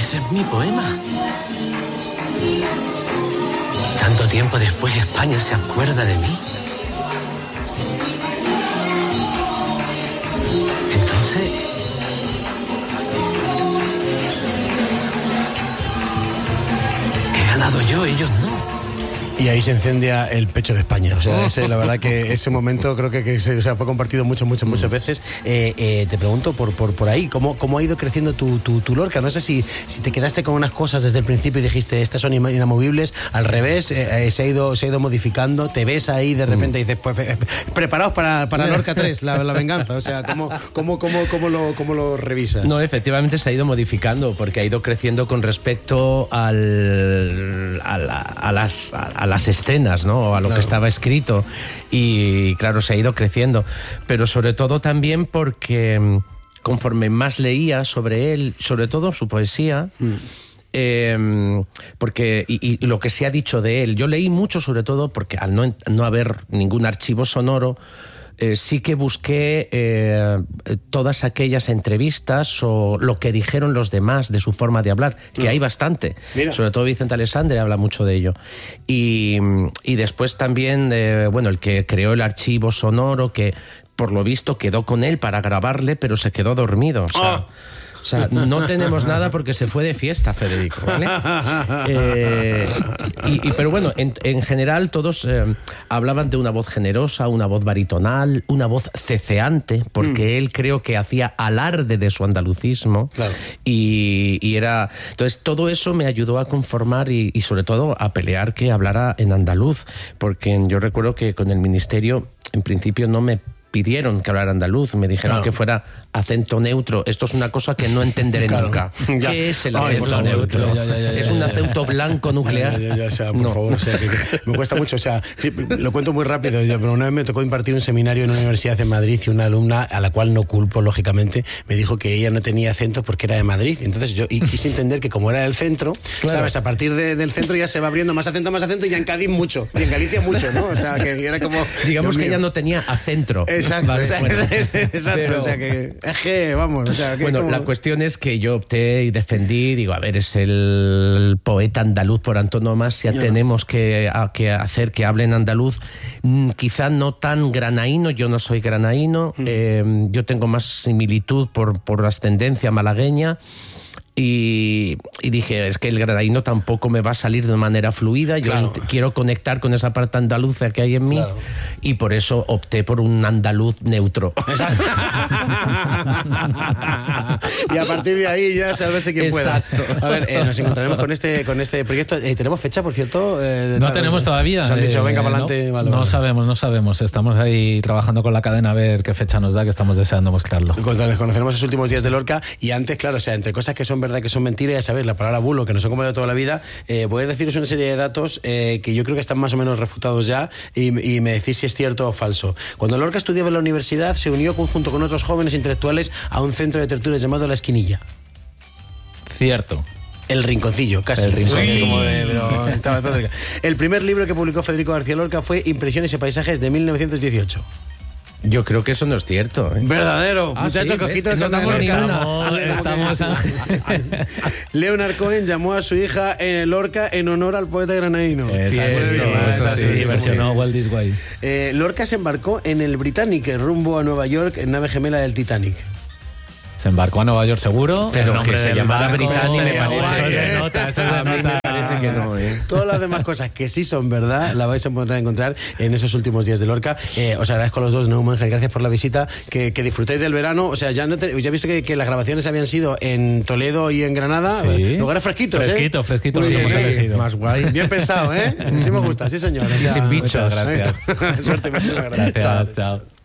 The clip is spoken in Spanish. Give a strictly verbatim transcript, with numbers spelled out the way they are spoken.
Ese es mi poema. Tanto tiempo después España se acuerda de mí. Entonces... he ganado yo, ellos no. Y ahí se incendia el pecho de España. O sea, ese, la verdad que ese momento creo que, que se, o sea, fue compartido muchas, muchas, muchas veces. Eh, eh, te pregunto por, por, por ahí, ¿cómo, ¿cómo ha ido creciendo tu, tu, tu Lorca? No sé si, si te quedaste con unas cosas desde el principio y dijiste, estas son inamovibles. Al revés, eh, eh, se, ha ido, se ha ido modificando. Te ves ahí de repente y dices, pues, eh, preparados para, para Lorca tres, la, la venganza. O sea, ¿cómo, cómo, cómo, cómo, lo, ¿cómo lo revisas? No, efectivamente se ha ido modificando porque ha ido creciendo con respecto al, a, la, a, las, a las escenas, ¿no? A lo claro. que estaba escrito, y claro, se ha ido creciendo, pero sobre todo también porque conforme más leía sobre él, sobre todo su poesía, mm. eh, porque y, y lo que se ha dicho de él, yo leí mucho sobre todo porque al no, no haber ningún archivo sonoro, Eh, sí que busqué eh, todas aquellas entrevistas o lo que dijeron los demás de su forma de hablar, que no. hay bastante. Mira. Sobre todo Vicente Alessandre habla mucho de ello. Y, y después también, eh, bueno, el que creó el archivo sonoro, que por lo visto quedó con él para grabarle, pero se quedó dormido. O sea, oh. O sea, no tenemos nada porque se fue de fiesta, Federico, ¿vale? Eh, y, y, pero bueno, en, en general todos eh, hablaban de una voz generosa, una voz baritonal, una voz ceceante, porque mm. él creo que hacía alarde de su andalucismo. Claro. Y, y era... Entonces, todo eso me ayudó a conformar y, y sobre todo a pelear que hablara en andaluz, porque yo recuerdo que con el ministerio, en principio, no me pidieron que hablara andaluz, me dijeron claro. que fuera acento neutro. Esto es una cosa que no entenderé claro. nunca. Ya. ¿Qué es el acento Ay, neutro? Ya, ya, ya, ya, ¿Es un acento blanco nuclear? Ya, ya, ya, o sea, por no. favor, o sea, que, que me cuesta mucho, o sea, lo cuento muy rápido, pero una vez me tocó impartir un seminario en una universidad en Madrid y una alumna, a la cual no culpo, lógicamente, me dijo que ella no tenía acento porque era de Madrid. Entonces yo y quise entender que como era del centro, claro. ¿sabes? A partir de, del centro ya se va abriendo más acento, más acento, y ya en Cádiz mucho, y en Galicia mucho, ¿no? O sea, que era como... Digamos que ella no tenía acentro. Exacto, vale, exacto, bueno. exacto, pero, o sea que... Es que, vamos, o sea... Que bueno, como... la cuestión es que yo opté y defendí, digo, a ver, es el poeta andaluz por antonomasia, ya tenemos que, a, que hacer que hablen andaluz, mm, quizá no tan granaíno, yo no soy granaíno, mm. eh, yo tengo más similitud por, por ascendencia malagueña. Y, y dije, es que el granaíno tampoco me va a salir de manera fluida, yo claro. quiero conectar con esa parte andaluza que hay en mí, claro. y por eso opté por un andaluz neutro. Y a partir de ahí ya sálvese quien pueda. A ver, eh, nos encontraremos con este, con este proyecto. Eh, ¿Tenemos fecha, por cierto? Eh, no tenemos todavía. Se han dicho, venga, eh, para adelante. No, vale, no vale. sabemos, no sabemos. Estamos ahí trabajando con la cadena a ver qué fecha nos da, que estamos deseando mostrarlo. Cuando les conoceremos los últimos días de Lorca, y antes, claro, o sea, entre cosas que son verdad, que son mentiras, ya sabéis, la palabra bulo, que nos ha comido toda la vida, eh, voy a deciros una serie de datos eh, que yo creo que están más o menos refutados ya, y, y me decís si es cierto o falso. Cuando Lorca estudiaba en la universidad, se unió junto con otros jóvenes intelectuales a un centro de tertulias llamado La Esquinilla. Cierto. El Rinconcillo, casi. El Rinconcillo. Como de, pero estaba todo cerca. El primer libro que publicó Federico García Lorca fue Impresiones y Paisajes, de mil novecientos dieciocho. Yo creo que eso no es cierto, ¿eh? Verdadero, ah, muchachos, ¿sí? cojitos. No damos ninguna. Estamos, estamos Leonard Cohen llamó a su hija en Lorca en honor al poeta granaíno. Exacto, eso sí, sí, versionó Walt This Way. Eh, Lorca se embarcó en el Britannic rumbo a Nueva York en nave gemela del Titanic. Se embarcó a Nueva York seguro, pero que se llamaba Britannic me parece que nota, eso de nota. Parece que no, ¿eh? Todas las demás cosas que sí son verdad la vais a poder encontrar en esos últimos días de Lorca. Eh, os agradezco a los dos, Neumann, gracias por la visita, que, que disfrutéis del verano. O sea, ya no te, ya he visto que, que las grabaciones habían sido en Toledo y en Granada, sí. Lugares fresquitos, fresquito, ¿eh? fresquito, fresquito, hemos elegido. Más guay. Bien pensado, ¿eh? Sí me gusta, sí señor. O sea, sin bichos. Suerte, muchísimas gracias. Gracias, chao. chao.